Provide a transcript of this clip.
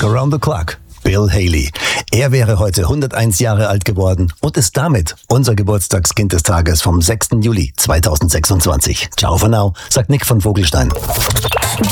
Around the Clock, Bill Haley. Er wäre heute 101 Jahre alt geworden und ist damit unser Geburtstagskind des Tages vom 6. Juli 2026. Ciao for now, sagt Nick von Vogelstein.